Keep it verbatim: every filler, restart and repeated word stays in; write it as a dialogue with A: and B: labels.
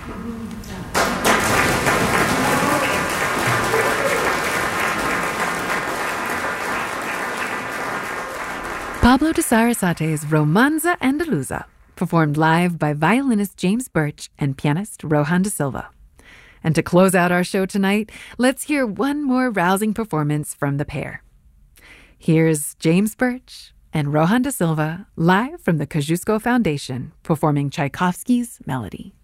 A: Pablo de Sarasate's Romanza Andaluza, performed live by violinist James Birch and pianist Rohan de Silva. And to close out our show tonight, let's hear one more rousing performance from the pair. Here's James Birch and Rohan de Silva live from the Kosciuszko Foundation performing Tchaikovsky's Melody.